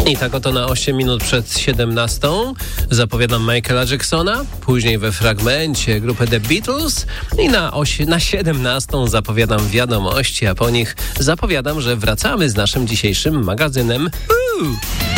I tak oto na 8 minut przed 17 zapowiadam Michaela Jacksona, później we fragmencie grupę The Beatles i na 17 zapowiadam wiadomości, a po nich zapowiadam, że wracamy z naszym dzisiejszym magazynem.